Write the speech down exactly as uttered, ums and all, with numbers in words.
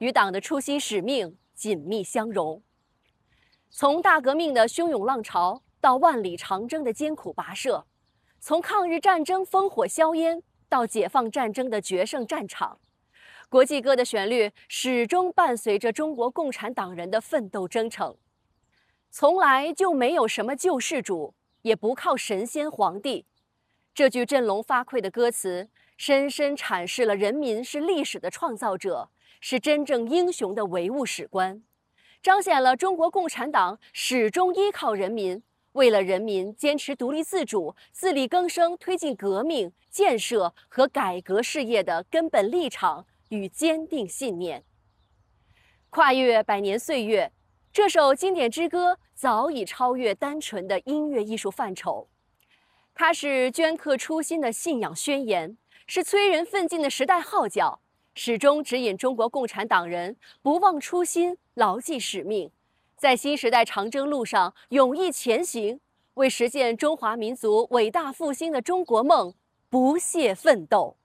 与党的初心使命紧密相融。从大革命的汹涌浪潮到万里长征的艰苦跋涉，从抗日战争烽火硝烟到解放战争的决胜战场，国际歌的旋律始终伴随着中国共产党人的奋斗征程。从来就没有什么救世主，也不靠神仙皇帝。这句振聋发聩的歌词，深深阐释了人民是历史的创造者，是真正英雄的唯物史观，彰显了中国共产党始终依靠人民，为了人民坚持独立自主、自力更生、推进革命、建设和改革事业的根本立场与坚定信念。跨越百年岁月，这首经典之歌早已超越单纯的音乐艺术范畴，它是镌刻初心的信仰宣言，是催人奋进的时代号角，始终指引中国共产党人不忘初心、牢记使命，在新时代长征路上勇毅前行，为实现中华民族伟大复兴的中国梦不懈奋斗。